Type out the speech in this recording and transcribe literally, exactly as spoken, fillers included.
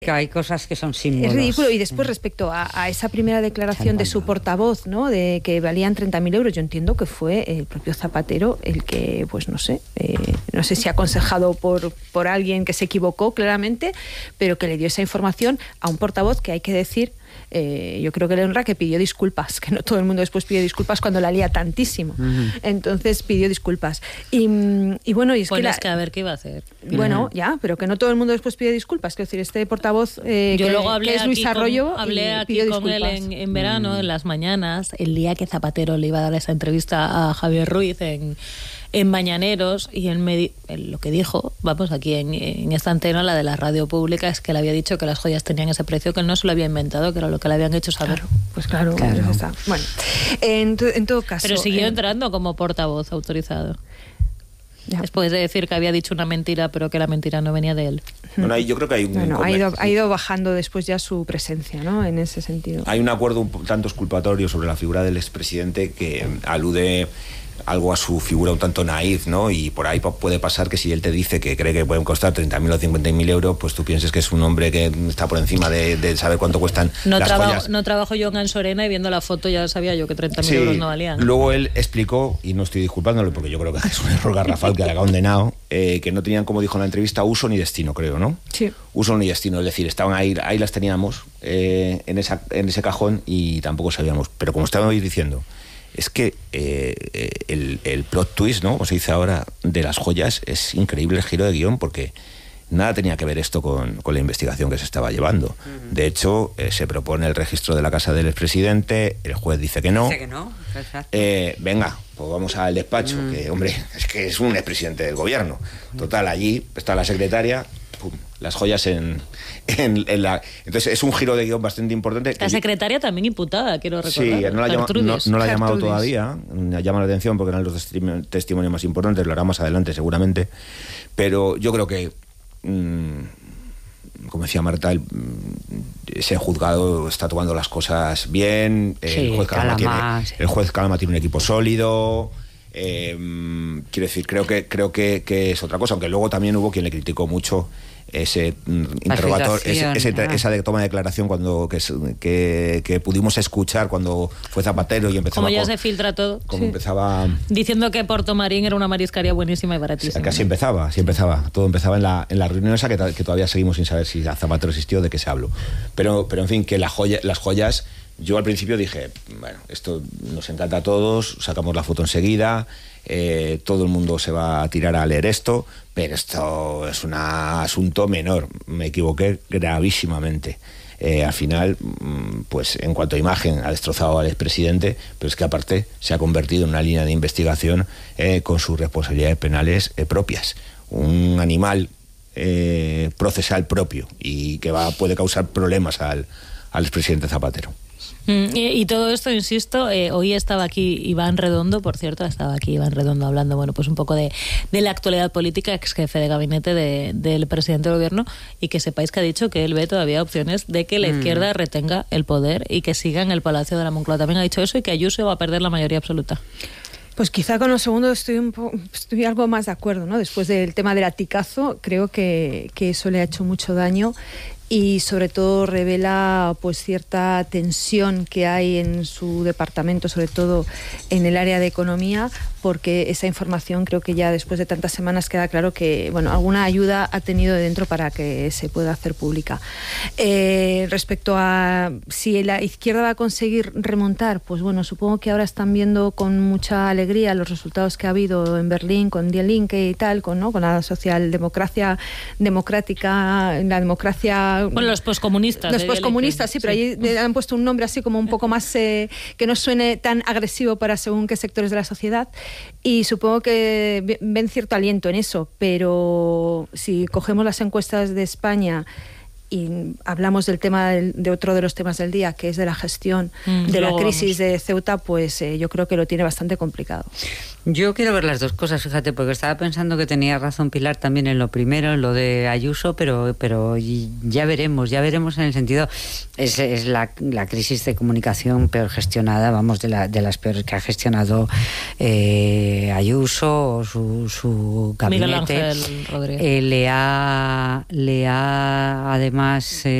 Que hay cosas que son símbolos. Es ridículo. Y después, respecto a, a esa primera declaración de su portavoz, ¿no?, de que valían treinta mil euros, yo entiendo que fue el propio Zapatero el que, pues no sé, eh, no sé si aconsejado por, por alguien que se equivocó claramente, pero que le dio esa información a un portavoz que hay que decir, eh, yo creo que le honra, que pidió disculpas, que no todo el mundo después pide disculpas cuando la lía tantísimo. Uh-huh. Entonces pidió disculpas. Y, y bueno, y es pues que... La, es que a ver qué iba a hacer. Bueno, uh-huh. ya, pero que no todo el mundo después pide disculpas. Quiero decir, este portavoz, eh, yo que, luego hablé que es Luis aquí Arroyo, con, hablé aquí pidió con disculpas. él en, en verano, mm. en las mañanas, el día que Zapatero le iba a dar esa entrevista a Javier Ruiz en... en Mañaneros, y él me di- él lo que dijo, vamos, aquí en, en esta antena, la de la radio pública, es que le había dicho que las joyas tenían ese precio, que él no se lo había inventado, que era lo que le habían hecho saber. Claro, pues claro, Claro. pues está. Bueno, en, to- en todo caso... Pero siguió eh, entrando como portavoz autorizado. ya. Después de decir que había dicho una mentira, pero que la mentira no venía de él. Bueno, ahí yo creo que hay un Bueno, ha inconven- ido, ha ido bajando después ya su presencia, ¿no?, en ese sentido. Hay un acuerdo un tanto exculpatorio sobre la figura del expresidente que alude algo a su figura un tanto naif, ¿no? Y por ahí puede pasar que si él te dice que cree que pueden costar treinta mil o cincuenta mil euros, pues tú pienses que es un hombre que está por encima de, de saber cuánto cuestan No, las trabajo, joyas. no trabajo yo en Ansorena y viendo la foto ya sabía yo que treinta mil Sí, euros no valían. luego él explicó, y no estoy disculpándolo porque yo creo que es un error garrafal que le ha condenado, eh, que no tenían, como dijo en la entrevista, uso ni destino, creo, ¿no? Sí. Uso ni destino, es decir, estaban ahí, ahí las teníamos eh, en, esa, en ese cajón y tampoco sabíamos. Pero como estábamos diciendo, es que eh, el, el plot twist, ¿no?, como se dice ahora, de las joyas, es increíble el giro de guión, porque nada tenía que ver esto con, con la investigación que se estaba llevando. Uh-huh. De hecho, eh, se propone el registro de la casa del expresidente, el juez dice que no. Dice que no, exacto. Eh, venga, pues vamos al despacho, uh-huh. que, hombre, es que es un expresidente del gobierno. Total, allí está la secretaria, pum, las joyas en, en, en la... Entonces es un giro de guión bastante importante. La secretaria también imputada, quiero recordar. Sí, no la, llama, no, no la ha llamado Gertrudis. todavía, me llama la atención porque eran los testi- testimonios más importantes, lo hará más adelante seguramente, pero yo creo que, mmm, como decía Marta, el, ese juzgado está tomando las cosas bien, Sí, el, juez Calama Calama, tiene, sí. el juez Calama tiene un equipo sólido. Eh, quiero decir, creo que creo que, que es otra cosa, aunque luego también hubo quien le criticó mucho ese mm, interrogatorio, ese, ese, ah. esa de toma de declaración cuando que, que, que pudimos escuchar cuando fue Zapatero y empezaba Como ya con, se filtra todo. como Sí. empezaba Diciendo que Puerto Marín era una mariscaría buenísima y baratísima. casi empezaba, así empezaba, todo empezaba en la, en la reunión esa que, ta- que todavía seguimos sin saber si Zapatero existió, de qué se habló, pero, pero en fin, que la joya, las joyas, yo al principio dije, bueno, esto nos encanta a todos, sacamos la foto enseguida, eh, todo el mundo se va a tirar a leer esto, pero esto es un asunto menor, me equivoqué gravísimamente. Eh, al final, pues en cuanto a imagen, ha destrozado al expresidente, pero es que aparte se ha convertido en una línea de investigación eh, con sus responsabilidades penales eh, propias. Un animal eh, procesal propio y que va puede causar problemas al, al expresidente Zapatero. Mm, y, y todo esto, insisto, eh, hoy estaba aquí Iván Redondo, por cierto, estaba aquí Iván Redondo hablando, bueno, pues un poco de, de la actualidad política, ex jefe de gabinete de, del presidente del gobierno, y que sepáis que ha dicho que él ve todavía opciones de que la Mm. izquierda retenga el poder y que siga en el Palacio de la Moncloa. También ha dicho eso, y que Ayuso va a perder la mayoría absoluta. Pues quizá con lo segundo estoy un po- estoy algo más de acuerdo, ¿no? Después del tema del aticazo, creo que, que eso le ha hecho mucho daño y sobre todo revela pues cierta tensión que hay en su departamento, sobre todo en el área de economía, porque esa información creo que ya después de tantas semanas queda claro que, bueno, alguna ayuda ha tenido de dentro para que se pueda hacer pública. Eh, respecto a si la izquierda va a conseguir remontar, pues bueno, supongo que ahora están viendo con mucha alegría los resultados que ha habido en Berlín con Die Linke y tal, con, ¿no?, con la socialdemocracia democrática, la democracia... Bueno, los poscomunistas. Los de poscomunistas, sí, pero allí le han puesto un nombre así como un poco más eh, que no suene tan agresivo para según qué sectores de la sociedad, y supongo que ven cierto aliento en eso, pero si cogemos las encuestas de España y hablamos del tema del, de otro de los temas del día, que es de la gestión Mm, de la luego crisis vamos. de Ceuta, pues eh, yo creo que lo tiene bastante complicado. Yo quiero ver las dos cosas, fíjate, porque estaba pensando que tenía razón Pilar también en lo primero, en lo de Ayuso, pero pero ya veremos, ya veremos en el sentido, es, es la, la crisis de comunicación peor gestionada, vamos, de, la, de las peores que ha gestionado eh, Ayuso o su, su gabinete. Miguel Ángel Rodríguez. Eh, le ha, le ha además... Eh,